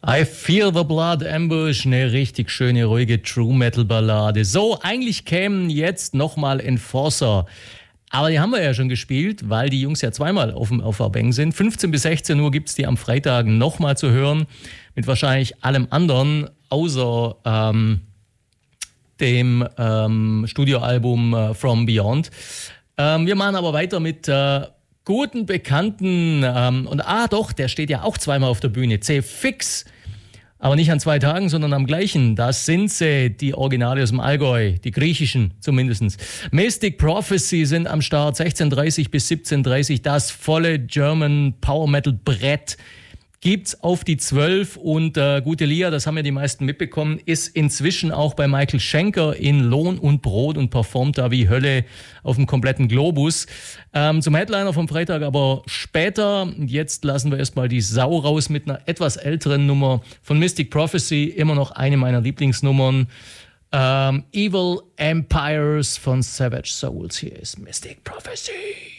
I Fear the Blood Ambush, eine richtig schöne, ruhige True-Metal-Ballade. So, eigentlich kämen jetzt nochmal Enforcer. Aber die haben wir ja schon gespielt, weil die Jungs ja zweimal auf der Bang sind. 15 bis 16 Uhr gibt es die am Freitag nochmal zu hören. Mit wahrscheinlich allem anderen, außer dem Studioalbum From Beyond. Wir machen aber weiter mit guten Bekannten. Der steht ja auch zweimal auf der Bühne. C-Fix. Aber nicht an 2 Tagen, sondern am gleichen. Das sind sie, die Originale aus dem Allgäu, die griechischen zumindest. Mystic Prophecy sind am Start, 16:30 bis 17:30. Das volle German Power Metal Brett gibt's auf die 12. Und Gute Lia, das haben ja die meisten mitbekommen, ist inzwischen auch bei Michael Schenker in Lohn und Brot und performt da wie Hölle auf dem kompletten Globus. Zum Headliner vom Freitag aber später. Jetzt lassen wir erstmal die Sau raus mit einer etwas älteren Nummer von Mystic Prophecy. Immer noch eine meiner Lieblingsnummern. Evil Empires von Savage Souls. Hier ist Mystic Prophecy.